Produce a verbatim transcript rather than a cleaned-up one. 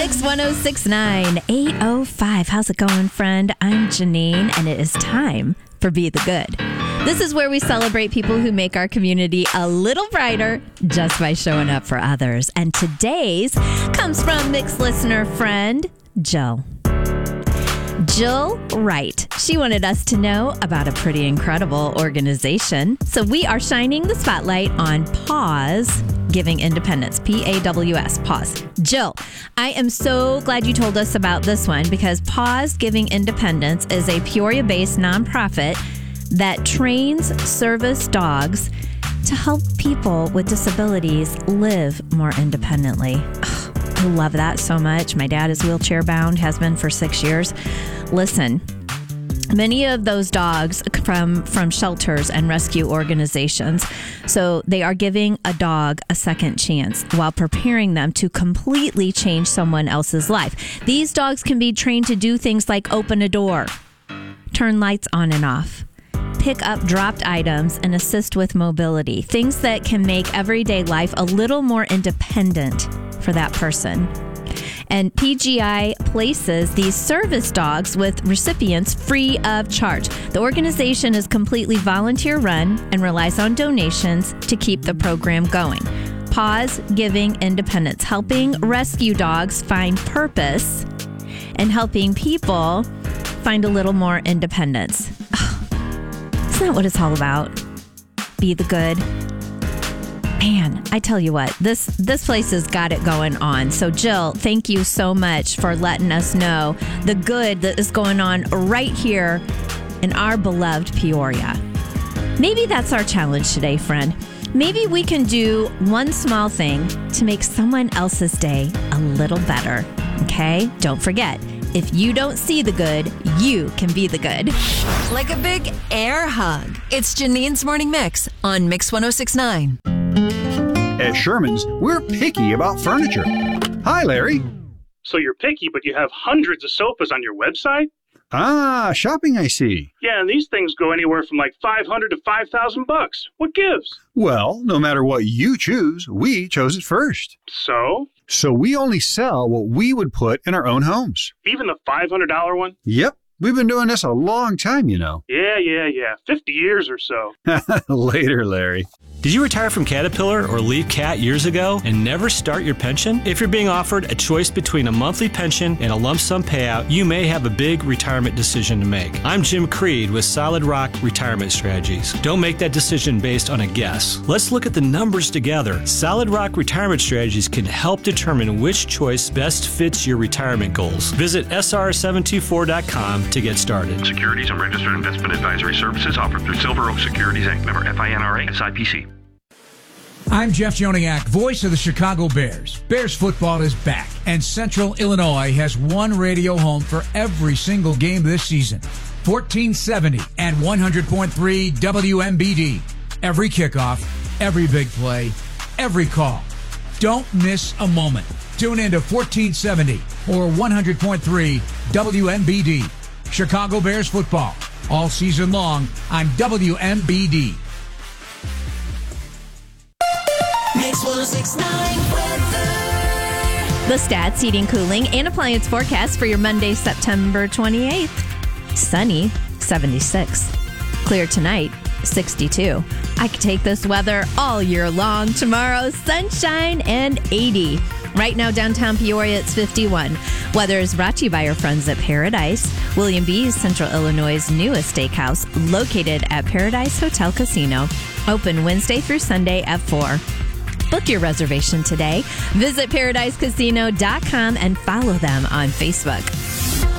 Mix one oh six point nine, eight oh five. How's it going, friend? I'm Janine, and it is time for Be the Good. This is where we celebrate people who make our community a little brighter just by showing up for others. And today's comes from Mix listener friend, Jill. Jill Wright. She wanted us to know about a pretty incredible organization. So we are shining the spotlight on Pause Giving Independence. P A W S. Pause. Jill, I am so glad you told us about this one because Pause Giving Independence is a Peoria-based nonprofit that trains service dogs to help people with disabilities live more independently. Ugh. I love that so much. My dad is wheelchair bound, has been for six years. Listen, many of those dogs from from shelters and rescue organizations. So they are giving a dog a second chance while preparing them to completely change someone else's life. These dogs can be trained to do things like open a door, turn lights on and off, pick up dropped items, and assist with mobility. Things that can make everyday life a little more independent for that person. And P G I places these service dogs with recipients free of charge. The organization is completely volunteer run and relies on donations to keep the program going. Pause Giving Independence, helping rescue dogs find purpose and helping people find a little more independence. Isn't that what it's all about? Be the good. Man, I tell you what, this this place has got it going on. So, Jill, thank you so much for letting us know the good that is going on right here in our beloved Peoria. Maybe that's our challenge today, friend. Maybe we can do one small thing to make someone else's day a little better. Okay? Don't forget, if you don't see the good, you can be the good. Like a big air hug. It's Janine's Morning Mix on Mix one oh six point nine. At Sherman's, we're picky about furniture. Hi, Larry. So you're picky, but you have hundreds of sofas on your website? Ah, shopping, I see. Yeah, and these things go anywhere from like five hundred to five thousand bucks. What gives? Well, no matter what you choose, we chose it first. So? So we only sell what we would put in our own homes. Even the five hundred dollars one? Yep. We've been doing this a long time, you know. Yeah, yeah, yeah. fifty years or so. Later, Larry. Did you retire from Caterpillar or leave Cat years ago and never start your pension? If you're being offered a choice between a monthly pension and a lump sum payout, you may have a big retirement decision to make. I'm Jim Creed with Solid Rock Retirement Strategies. Don't make that decision based on a guess. Let's look at the numbers together. Solid Rock Retirement Strategies can help determine which choice best fits your retirement goals. Visit S R seven two four dot com to get started. Securities and registered investment advisory services offered through Silver Oak Securities, Incorporated. Member F I N R A, S I P C. I'm Jeff Joniak, voice of the Chicago Bears. Bears football is back, and Central Illinois has one radio home for every single game this season. fourteen seventy and one hundred point three W M B D. Every kickoff, every big play, every call. Don't miss a moment. Tune in to fourteen seventy or one hundred point three W M B D. Chicago Bears football, all season long on W M B D. Mix one oh six point nine weather. The Stats Heating, Cooling, and Appliance forecast for your Monday, September twenty-eighth. Sunny, seventy-six. Clear tonight, sixty-two. I could take this weather all year long. Tomorrow, sunshine and eighty. Right now, downtown Peoria, it's fifty-one. Weather is brought to you by our friends at Paradise. William B's Central Illinois' newest steakhouse, located at Paradise Hotel Casino. Open Wednesday through Sunday at four. Book your reservation today. Visit paradise casino dot com and follow them on Facebook.